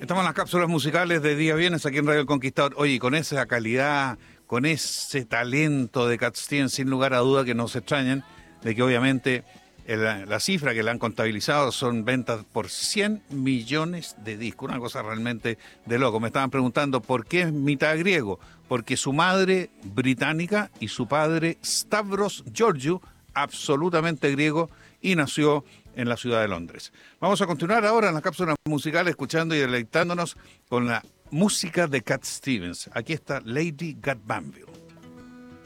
Estamos en las cápsulas musicales de Día Viernes aquí en Radio El Conquistador. Oye, con esa calidad, con ese talento de Cat Stevens, sin lugar a duda que no se extrañen de que obviamente la cifra que le han contabilizado son ventas por 100 millones de discos. Una cosa realmente de loco. Me estaban preguntando por qué es mitad griego. Porque su madre británica y su padre Stavros Georgiou, absolutamente griego, y nació en la ciudad de Londres. Vamos a continuar ahora en las cápsulas musicales escuchando y deleitándonos con la música de Cat Stevens. Aquí está Lady Gat Banville.